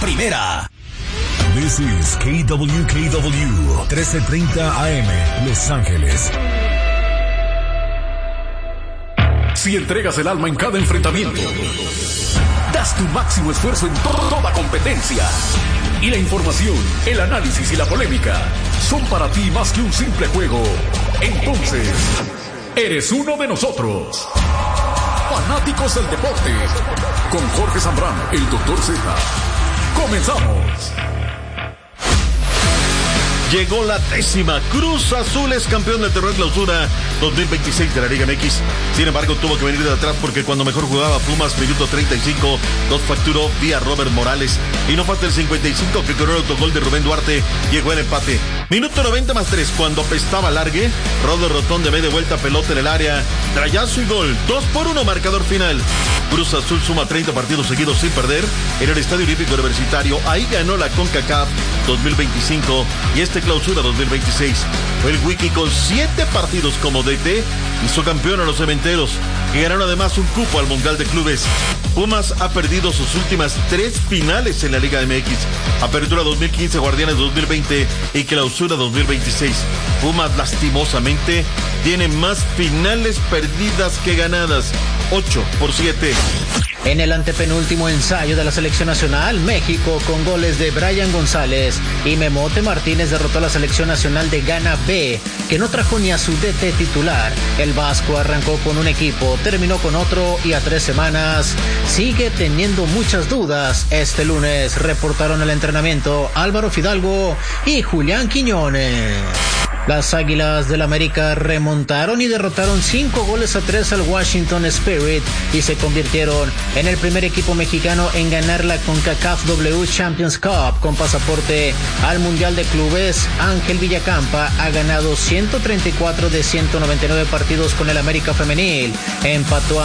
primera. This is KWKW 1330 AM, Los Ángeles. Si entregas el alma en cada enfrentamiento, das tu máximo esfuerzo en toda competencia, y la información, el análisis y la polémica son para ti más que un simple juego, entonces eres uno de nosotros. Fanáticos del deporte, con Jorge Zambrano, el Dr. Z. Comenzamos. Llegó la 10ª. Cruz Azul es campeón del torneo de clausura 2026 de la Liga MX. Sin embargo, tuvo que venir de atrás porque cuando mejor jugaba Pumas, minuto 35, los facturó vía Robert Morales. Y no falta el 55 que con el autogol de Rubén Duarte llegó el empate. Minuto 90 más 3, cuando apestaba Largue, Rodo Rotón de media vuelta, pelota en el área, trayazo y gol. 2-1 marcador final. Cruz Azul suma 30 partidos seguidos sin perder en el Estadio Olímpico Universitario. Ahí ganó la CONCACAF 2025 y clausura 2026. Fue el Wiki con 7 partidos como DT, hizo campeón a los Cementeros, que ganaron además un cupo al Mundial de Clubes. Pumas ha perdido sus últimas 3 finales en la Liga MX. Apertura 2015, Guardianes 2020 y clausura 2026. Pumas lastimosamente tiene más finales perdidas que ganadas, 8-7. En el antepenúltimo ensayo de la selección nacional, México, con goles de Brian González y Memote Martínez, derrotó a la selección nacional de Ghana B, que no trajo ni a su DT titular. El vasco arrancó con un equipo, terminó con otro y a 3 semanas sigue teniendo muchas dudas. Este lunes reportaron el entrenamiento Álvaro Fidalgo y Julián Quiñones. Las Águilas del América remontaron y derrotaron 5-3 al Washington Spirit y se convirtieron en el primer equipo mexicano en ganar la CONCACAF W Champions Cup con pasaporte al Mundial de Clubes. Ángel Villacampa ha ganado 134 de 199 partidos con el América Femenil. Empató a